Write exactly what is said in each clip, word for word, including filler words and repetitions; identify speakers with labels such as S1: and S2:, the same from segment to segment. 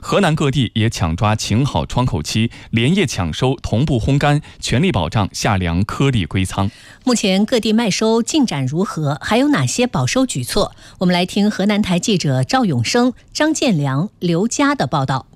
S1: 河南各地也抢抓晴好窗口期，连夜抢收，同步烘干，全力保障夏粮颗粒归仓。
S2: 目前各地麦收进展如何？还有哪些保收举措？我们来听河南台记者赵永生、张建良、刘佳的报道。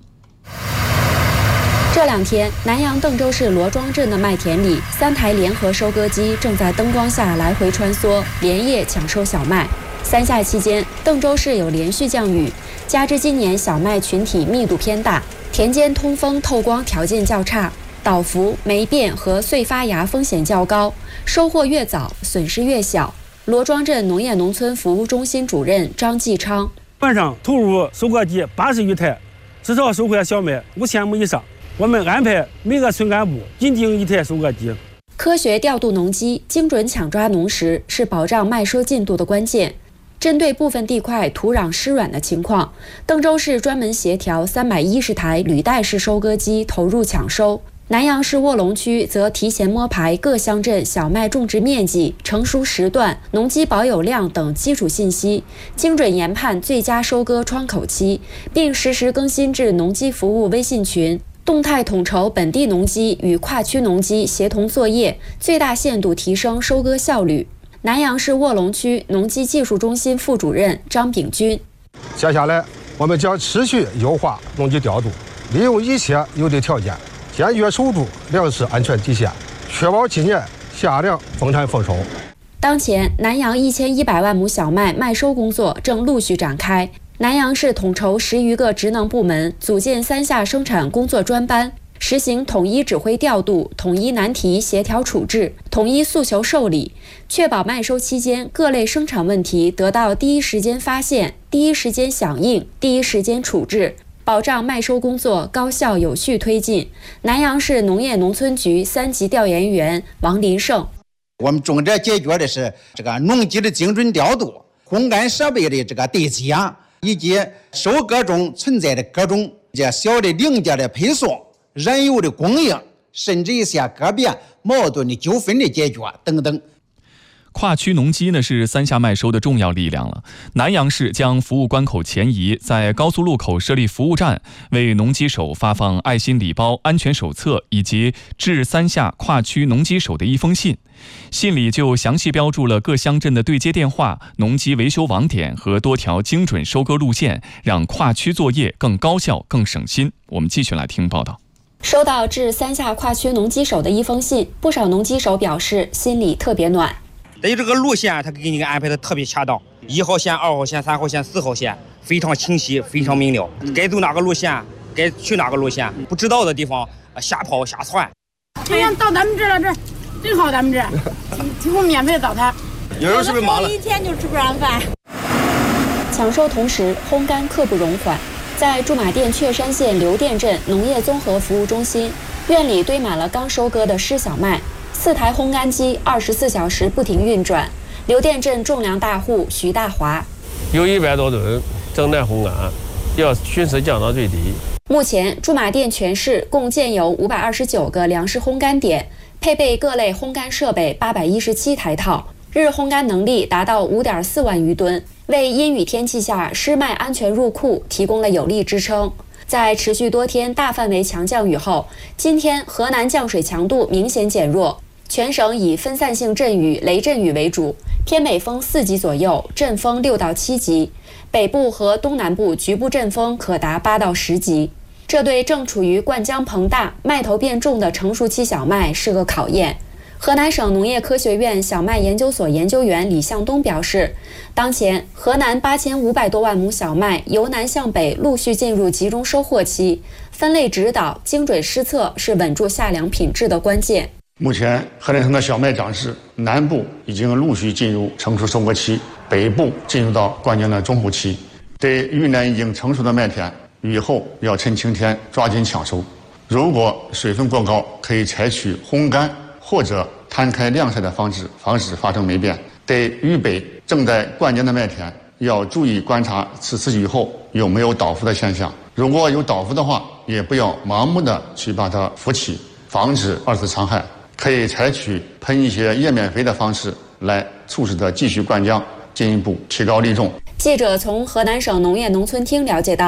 S3: 这两天，南阳邓州市罗庄镇的麦田里，三台联合收割机正在灯光下来回穿梭，连夜抢收小麦。三夏期间，邓州市有连续降雨，加之今年小麦群体密度偏大，田间通风透光条件较差，倒伏、霉变和碎发芽风险较高，收获越早，损失越小。罗庄镇农业农村服务中心主任张继昌：
S4: 晚上投入收割机八十余台，至少收获小麦五千亩以上。我们安排每个村干部引进一台收割机。
S3: 科学调度农机，精准抢抓农时，是保障麦收进度的关键。针对部分地块土壤湿软的情况，邓州市专门协调三百一十台履带式收割机投入抢收。南阳市卧龙区则提前摸排各乡镇小麦种植面积、成熟时段、农机保有量等基础信息，精准研判最佳收割窗口期，并实时更新至农机服务微信群，动态统筹本地农机与跨区农机协同作业，最大限度提升收割效率。南阳市卧龙区农机技术中心副主任张炳军：
S5: 接下来，我们将持续优化农机调度，利用一切有利条件，坚决守住粮食安全底线，确保今年夏粮丰产丰收。
S3: 当前，南阳一千一百万亩小麦麦收工作正陆续展开。南阳市统筹十余个职能部门，组建三夏生产工作专班，实行统一指挥调度、统一难题协调处置、统一诉求受理，确保麦收期间各类生产问题得到第一时间发现、第一时间响应、第一时间处置，保障麦收工作高效有序推进。南阳市农业农村局三级调研员王林胜：
S6: 我们重点解决的是这个农机的精准调度、烘干设备的这个对接，以及收割中存在的各种这小的零件的配送、燃油的供应，甚至一些个别矛盾的纠纷的解决等等。
S1: 跨区农机呢是三夏麦收的重要力量了。南阳市将服务关口前移，在高速路口设立服务站，为农机手发放爱心礼包、安全手册以及致三夏跨区农机手的一封信。信里就详细标注了各乡镇的对接电话、农机维修网点和多条精准收割路线，让跨区作业更高效、更省心。我们继续来听报道。
S3: 收到致三夏跨区农机手的一封信，不少农机手表示心里特别暖。
S7: 对这个路线，他给你安排的特别恰当，一号线、二号线、三号线、四号线非常清晰，非常明了。该走哪个路线，该去哪个路线，不知道的地方瞎跑瞎窜。
S8: 今天到咱们这了，这真好，咱们这提供免费早餐。
S9: 有人是不是忙了？
S8: 一天就吃不上饭。
S3: 抢收同时，烘干刻不容缓。在驻马店确山县刘店镇农业综合服务中心，院里堆满了刚收割的湿小麦。四台烘干机二十四小时不停运转。刘店镇种粮大户徐大华：
S10: 有一百多吨正在烘干，要迅速降到最低。
S3: 目前，驻马店全市共建有五百二十九个粮食烘干点，配备各类烘干设备八百一十七台套，日烘干能力达到五点四万余吨，为阴雨天气下湿麦安全入库提供了有力支撑。在持续多天大范围强降雨后，今天河南降水强度明显减弱，全省以分散性阵雨、雷阵雨为主，偏北风四级左右，阵风六到七级，北部和东南部局部阵风可达八到十级。这对正处于灌浆膨大、麦头变重的成熟期小麦是个考验。河南省农业科学院小麦研究所研究员李向东表示，当前河南八千五百多万亩小麦由南向北陆续进入集中收获期，分类指导、精准施策是稳住夏粮品质的关键。
S11: 目前，河南省的小麦长势，南部已经陆续进入成熟收割期，北部进入到灌浆的中后期。对云南已经成熟的麦田，雨后要趁晴天抓紧抢收。如果水分过高，可以采取烘干或者摊开晾晒的方式，防止发生霉变。对渝北正在灌浆的麦田，要注意观察此次雨后有没有倒伏的现象。如果有倒伏的话，也不要盲目的去把它扶起，防止二次残害。可以采取喷一些叶面肥的方式来促使它继续灌浆，进一步提高粒重。
S3: 记者从河南省农业农村厅了解到，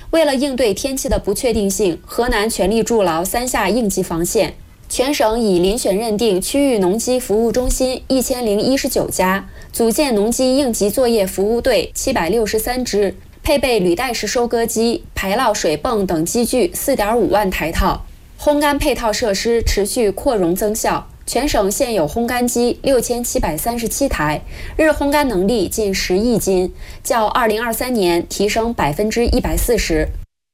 S3: 为了应对天气的不确定性，河南全力筑牢三下应急防线。全省已遴选认定区域农机服务中心一千零一十九家，组建农机应急作业服务队七百六十三支，配备履带式收割机、排涝水泵等机具四点五万台套，烘干配套设施持续扩容增效。全省现有烘干机六千七百三十七台，日烘干能力近十亿斤，较二零二三年提升百分之一百四十。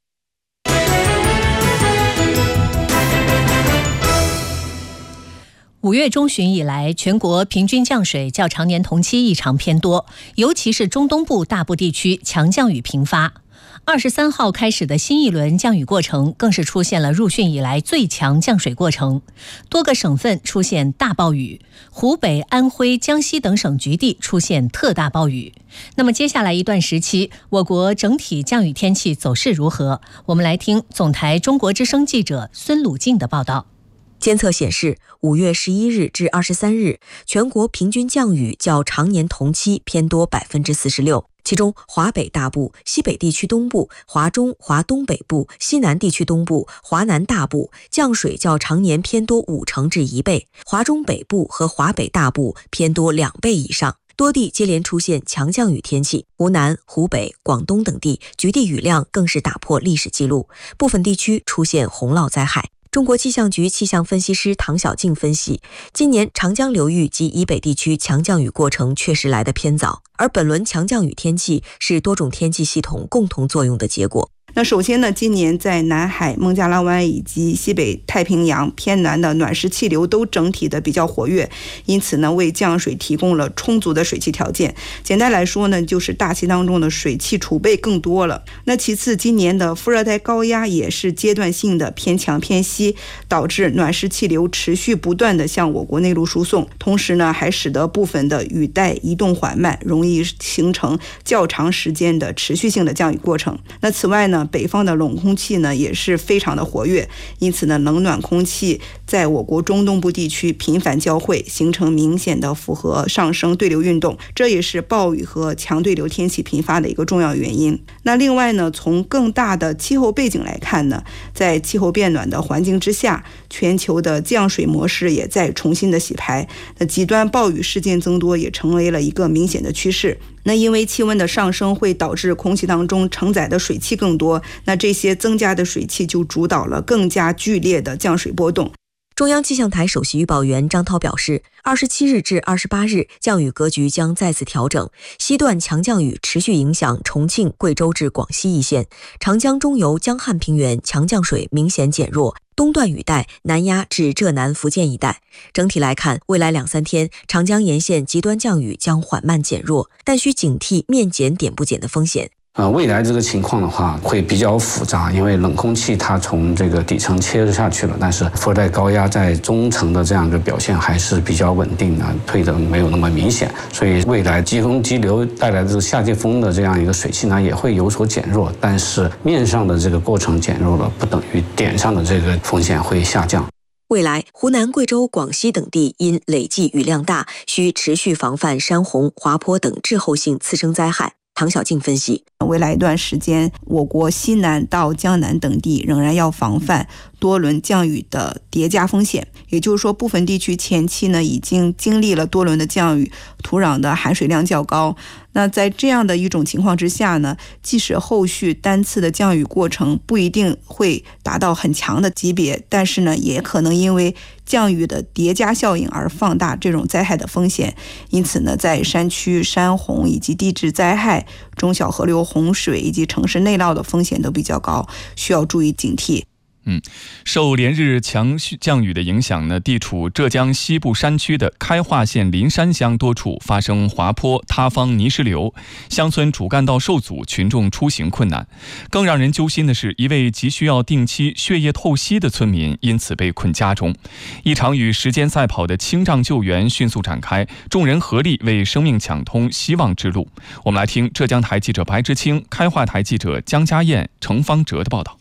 S2: 五月中旬以来，全国平均降水较常年同期异常偏多，尤其是中东部大部地区强降雨频发。二十三号开始的新一轮降雨过程更是出现了入汛以来最强降水过程，多个省份出现大暴雨，湖北、安徽、江西等省局地出现特大暴雨。那么接下来一段时期，我国整体降雨天气走势如何？我们来听总台中国之声记者孙鲁静的报道。
S9: 监测显示，五月十一日至二十三日，全国平均降雨较常年同期偏多百分之四十六。其中，华北大部、西北地区东部、华中、华东北部、西南地区东部、华南大部降水较常年偏多五成至一倍，华中北部和华北大部偏多两倍以上。多地接连出现强降雨天气，湖南、湖北、广东等地局地雨量更是打破历史记录，部分地区出现洪涝灾害。中国气象局气象分析师唐小静分析，今年长江流域及以北地区强降雨过程确实来得偏早，而本轮强降雨天气是多种天气系统共同作用的结果。
S12: 那首先呢，今年在南海、孟加拉湾以及西北太平洋偏南的暖湿气流都整体的比较活跃，因此呢，为降水提供了充足的水汽条件。简单来说呢，就是大气当中的水汽储备更多了。那其次，今年的副热带高压也是阶段性的偏强偏西，导致暖湿气流持续不断的向我国内陆输送，同时呢，还使得部分的雨带移动缓慢，容易形成较长时间的持续性的降雨过程。那此外呢，北方的冷空气呢也是非常的活跃，因此呢，冷暖空气在我国中东部地区频繁交汇，形成明显的符合上升对流运动，这也是暴雨和强对流天气频发的一个重要原因。那另外呢，从更大的气候背景来看呢，在气候变暖的环境之下，全球的降水模式也在重新的洗牌，那极端暴雨事件增多也成为了一个明显的趋势。那因为气温的上升会导致空气当中承载的水汽更多，那这些增加的水汽就主导了更加剧烈的降水波动。
S9: 中央气象台首席预报员张涛表示，二十七日至二十八日降雨格局将再次调整，西段强降雨持续影响重庆、贵州至广西一线，长江中游、江汉平原强降水明显减弱，东段雨带南压至浙南福建一带。整体来看，未来两三天长江沿线极端降雨将缓慢减弱，但需警惕面减点不减的风险。
S13: 呃，未来这个情况的话会比较复杂，因为冷空气它从这个底层切下去了，但是副热带高压在中层的这样一个表现还是比较稳定的，退的没有那么明显，所以未来季风激流带来的这个夏季风的这样一个水汽呢也会有所减弱，但是面上的这个过程减弱了，不等于点上的这个风险会下降。
S9: 未来，湖南、贵州、广西等地因累计雨量大，需持续防范山洪、滑坡等滞后性次生灾害。唐小静分析，
S12: 未来一段时间，我国西南到江南等地仍然要防范多轮降雨的叠加风险，也就是说，部分地区前期呢已经经历了多轮的降雨，土壤的含水量较高。那在这样的一种情况之下呢，即使后续单次的降雨过程不一定会达到很强的级别，但是呢，也可能因为降雨的叠加效应而放大这种灾害的风险。因此呢，在山区山洪以及地质灾害、中小河流洪水以及城市内涝的风险都比较高，需要注意警惕。
S1: 嗯，受连日强降雨的影响呢，地处浙江西部山区的开化县林山乡多处发生滑坡、塌方、泥石流，乡村主干道受阻，群众出行困难。更让人揪心的是，一位急需要定期血液透析的村民因此被困家中。一场与时间赛跑的清障救援迅速展开，众人合力为生命抢通希望之路。我们来听浙江台记者白之清、开化台记者江家燕、程方哲的报道。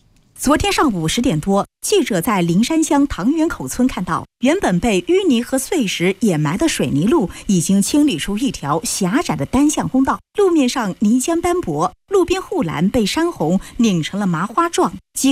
S14: 昨天上午十点多，记者在灵山乡塘源口村看到，原本被淤泥和碎石掩埋的水泥路已经清理出一条狭窄的单向通道，路面上泥浆斑驳，路边护栏被山洪拧成了麻花状。